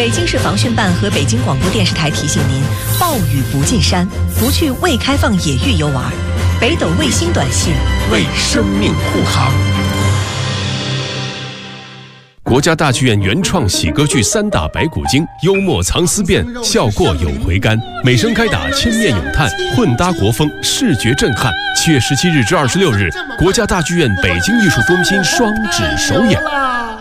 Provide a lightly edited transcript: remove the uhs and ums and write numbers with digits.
北京市防汛办和北京广播电视台提醒您：暴雨不进山，不去未开放野域游玩。北斗卫星短信为生命护航。国家大剧院原创喜歌剧《三打白骨精》，幽默藏思辨，笑过有回甘，美声开打，千面咏叹，混搭国风，视觉震撼。7月17日至26日，国家大剧院北京艺术中心双指首演。